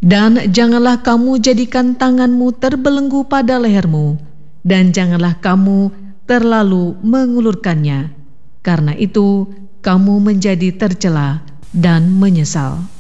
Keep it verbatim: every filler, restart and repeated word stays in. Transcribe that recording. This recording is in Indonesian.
Dan janganlah kamu jadikan tanganmu terbelenggu pada lehermu, dan janganlah kamu terlalu mengulurkannya. Karena itu, kamu menjadi tercela dan menyesal.